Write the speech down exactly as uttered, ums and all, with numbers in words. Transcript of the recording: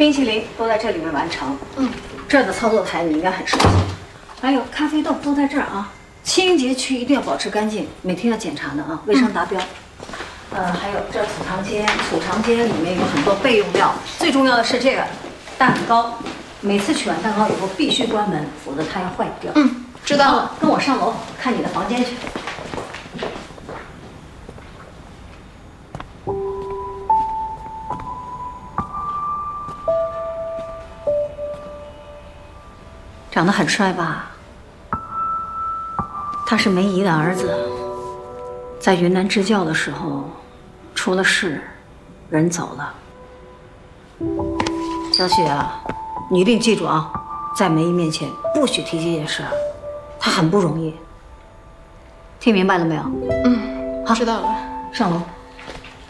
冰淇淋都在这里面完成。嗯，这儿的操作台你应该很熟悉。还有咖啡豆都在这儿啊。清洁区一定要保持干净，每天要检查的啊，卫生达标。嗯、呃，还有这储藏间，储藏间里面有很多备用料，最重要的是这个蛋糕，每次取完蛋糕以后必须关门，否则它要坏掉。 嗯，知道了。 跟我上楼看你的房间去。 长得很帅吧？他是梅姨的儿子，在云南支教的时候出了事，人走了。小雪啊，你一定记住啊，在梅姨面前不许提这件事，她很不容易。听明白了没有？ 嗯，好，知道了。 上楼。